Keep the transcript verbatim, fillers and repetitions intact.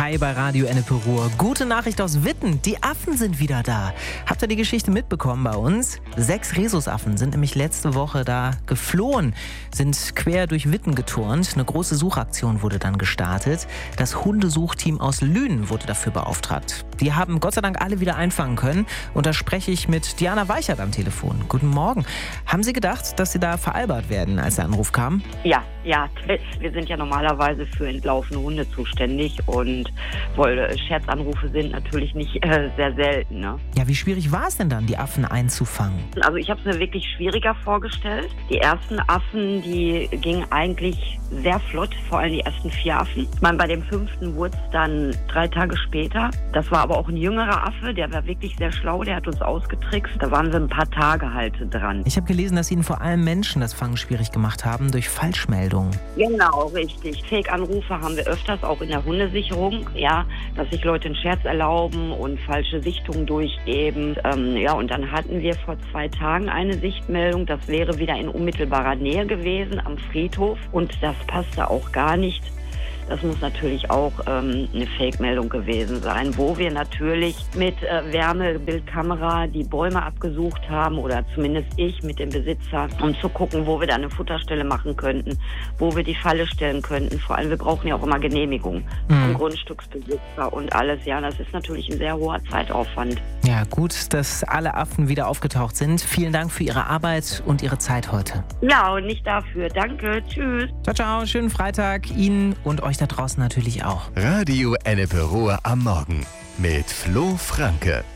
Hi bei Radio Ennepe Ruhr. Gute Nachricht aus Witten, die Affen sind wieder da. Habt ihr die Geschichte mitbekommen bei uns? Sechs Rhesusaffen sind nämlich letzte Woche da geflohen, sind quer durch Witten geturnt. Eine große Suchaktion wurde dann gestartet. Das Hundesuchteam aus Lünen wurde dafür beauftragt. Die haben Gott sei Dank alle wieder einfangen können. Und da spreche ich mit Diana Weichert am Telefon. Guten Morgen. Haben Sie gedacht, dass Sie da veralbert werden, als der Anruf kam? Ja, ja. Wir sind ja normalerweise für entlaufene Hunde zuständig und weil Scherzanrufe sind natürlich nicht äh, sehr selten. Ne? Ja, wie schwierig war es denn dann, die Affen einzufangen? Also ich habe es mir wirklich schwieriger vorgestellt. Die ersten Affen, die gingen eigentlich sehr flott, vor allem die ersten vier Affen. Ich meine, bei dem fünften wurde es dann drei Tage später. Das war aber auch ein jüngerer Affe, der war wirklich sehr schlau, der hat uns ausgetrickst. Da waren wir ein paar Tage halt dran. Ich habe gelesen, dass Ihnen vor allem Menschen das Fangen schwierig gemacht haben durch Falschmeldungen. Genau, richtig. Fake-Anrufe haben wir öfters, auch in der Hundesicherung, ja, dass sich Leute einen Scherz erlauben und falsche Sichtungen durchgeben. Ähm, ja, und dann hatten wir vor zwei Tagen eine Sichtmeldung, das wäre wieder in unmittelbarer Nähe gewesen am Friedhof und das passte auch gar nicht. Das muss natürlich auch ähm, eine Fake-Meldung gewesen sein, wo wir natürlich mit äh, Wärmebildkamera die Bäume abgesucht haben oder zumindest ich mit dem Besitzer, um zu gucken, wo wir da eine Futterstelle machen könnten, wo wir die Falle stellen könnten. Vor allem, wir brauchen ja auch immer Genehmigung mhm. vom Grundstücksbesitzer und alles. Ja, das ist natürlich ein sehr hoher Zeitaufwand. Ja, gut, dass alle Affen wieder aufgetaucht sind. Vielen Dank für Ihre Arbeit und Ihre Zeit heute. Ja, und nicht dafür. Danke, tschüss. Ciao, ciao, schönen Freitag Ihnen und euch da draußen natürlich auch. Radio Ennepe Ruhr am Morgen mit Flo Franke.